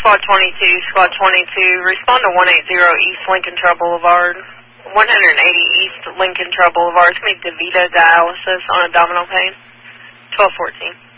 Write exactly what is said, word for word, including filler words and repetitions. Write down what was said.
Squad twenty-two, Squad twenty-two, respond to one eighty East Lincoln Trail Boulevard. one eighty East Lincoln Trail Boulevard. It's going to be DeVita Dialysis on a domino pane. twelve fourteen.